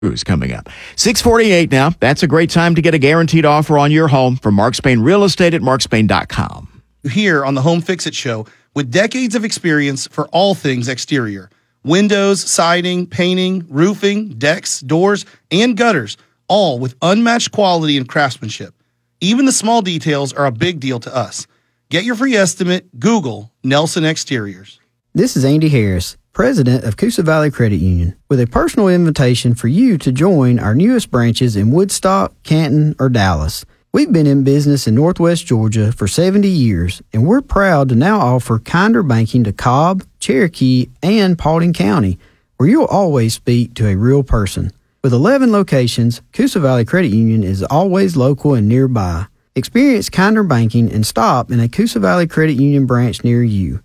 Who's coming up. 6:48 now. That's a great time to get a guaranteed offer on your home from Mark Spain Real Estate at markspain.com. Here on the Home Fix-It Show with decades of experience for all things exterior. Windows, siding, painting, roofing, decks, doors, and gutters, all with unmatched quality and craftsmanship. Even the small details are a big deal to us. Get your free estimate. Google Nelson Exteriors. This is Andy Harris, President of Coosa Valley Credit Union, with a personal invitation for you to join our newest branches in Woodstock, Canton, or Dallas. We've been in business in Northwest Georgia for 70 years, and we're proud to now offer kinder banking to Cobb, Cherokee, and Paulding County, where you'll always speak to a real person. With 11 locations, Coosa Valley Credit Union is always local and nearby. Experience kinder banking and stop in a Coosa Valley Credit Union branch near you.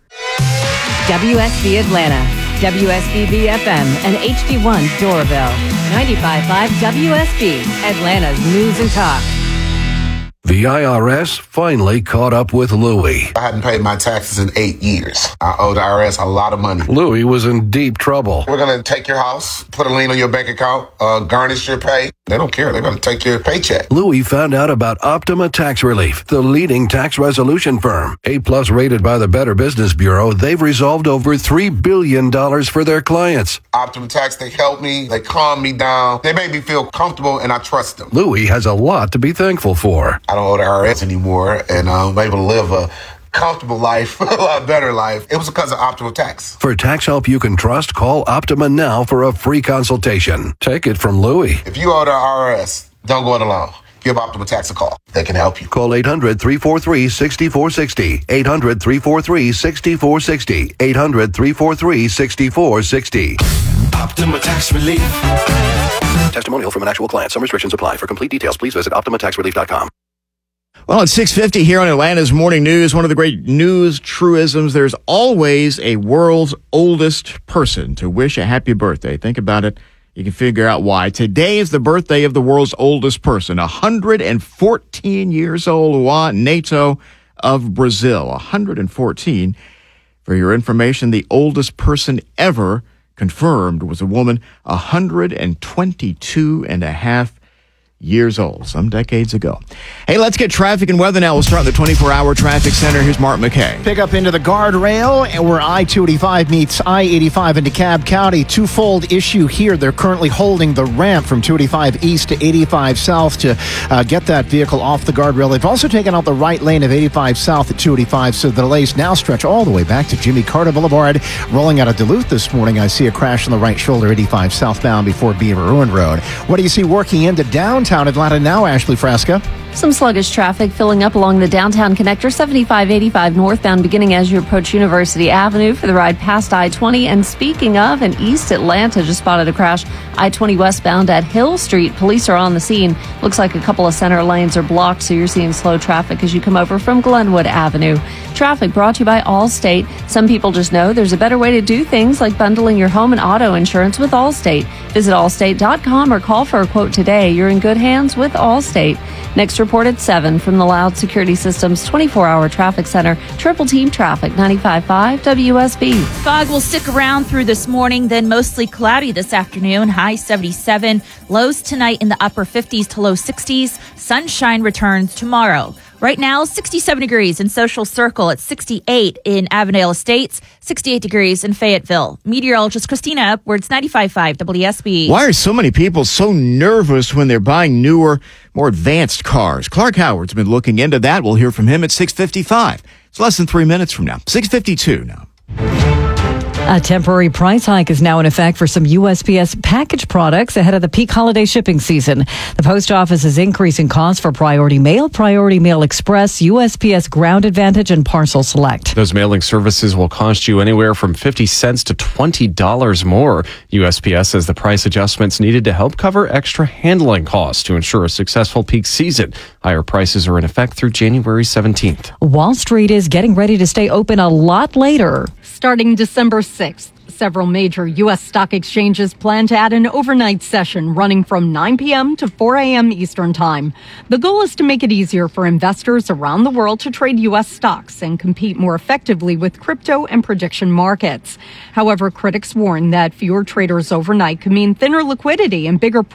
WSB Atlanta, WSBB FM, and HD1 Doraville. 95.5 WSB, Atlanta's News and Talk. The IRS finally caught up with Louie. I hadn't paid my taxes in 8 years. I owe the IRS a lot of money. Louie was in deep trouble. We're going to take your house, put a lien on your bank account, garnish your pay. They don't care. They're going to take your paycheck. Louie found out about Optima Tax Relief, the leading tax resolution firm. A-plus rated by the Better Business Bureau, they've resolved over $3 billion for their clients. Optima Tax, they help me. They calm me down. They make me feel comfortable, and I trust them. Louie has a lot to be thankful for. I don't owe the IRS anymore, and I'm able to live a comfortable life, a lot better life. It was because of Optima Tax. For tax help you can trust, call Optima now for a free consultation. Take it from Louie. If you owe the IRS, don't go it alone. Give Optima Tax a call. They can help you. Call 800-343-6460. 800-343-6460. 800-343-6460. Optima Tax Relief. Testimonial from an actual client. Some restrictions apply. For complete details, please visit OptimaTaxRelief.com. Well, it's 6:50 here on Atlanta's Morning News. One of the great news truisms, there's always a world's oldest person to wish a happy birthday. Think about it. You can figure out why. Today is the birthday of the world's oldest person, 114 years old, Juan Neto of Brazil. 114. For your information, the oldest person ever confirmed was a woman 122 and a half years old, some decades ago. Hey, let's get traffic and weather now. We'll start in the 24-hour traffic center. Here's Mark McKay. Pick up into the guardrail where I-285 meets I-85 in DeKalb County. Twofold issue here. They're currently holding the ramp from 285 east to 85 south to get that vehicle off the guardrail. They've also taken out the right lane of 85 south at 285, so the delays now stretch all the way back to Jimmy Carter Boulevard. Rolling out of Duluth this morning, I see a crash on the right shoulder, 85 southbound before Beaver Ruin Road. What do you see working into downtown Atlanta now, Ashley Frasca? Some sluggish traffic filling up along the downtown connector, 75-85 northbound, beginning as you approach University Avenue for the ride past I-20. And speaking of, in East Atlanta just spotted a crash, I-20 westbound at Hill Street. Police are on the scene. Looks like a couple of center lanes are blocked, so you're seeing slow traffic as you come over from Glenwood Avenue. Traffic brought to you by Allstate. Some people just know there's a better way to do things, like bundling your home and auto insurance with Allstate. Visit allstate.com or call for a quote today. You're in good hands with Allstate. Next report at 7 from the Loud Security Systems 24-hour traffic center. Triple Team Traffic, 95.5 WSB. Fog will stick around through this morning, then mostly cloudy this afternoon. High 77. Lows tonight in the upper 50s to low 60s. Sunshine returns tomorrow. Right now, 67 degrees in Social Circle, at 68 in Avondale Estates, 68 degrees in Fayetteville. Meteorologist Christina Upwards, 95.5 WSB. Why are so many people so nervous when they're buying newer, more advanced cars? Clark Howard's been looking into that. We'll hear from him at 6:55. It's less than 3 minutes from now. 6:52 now. A temporary price hike is now in effect for some USPS package products ahead of the peak holiday shipping season. The post office is increasing costs for Priority Mail Express, USPS Ground Advantage, and Parcel Select. Those mailing services will cost you anywhere from 50 cents to $20 more. USPS says the price adjustments needed to help cover extra handling costs to ensure a successful peak season. Higher prices are in effect through January 17th. Wall Street is getting ready to stay open a lot later. Starting December 6th, several major U.S. stock exchanges plan to add an overnight session running from 9 p.m. to 4 a.m. Eastern Time. The goal is to make it easier for investors around the world to trade U.S. stocks and compete more effectively with crypto and prediction markets. However, critics warn that fewer traders overnight could mean thinner liquidity and bigger